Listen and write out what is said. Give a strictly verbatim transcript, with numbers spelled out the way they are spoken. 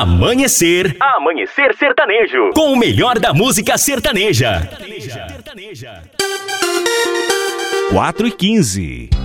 Amanhecer. Amanhecer Sertanejo. Com o melhor da música sertaneja. Sertaneja. quatro e quinze.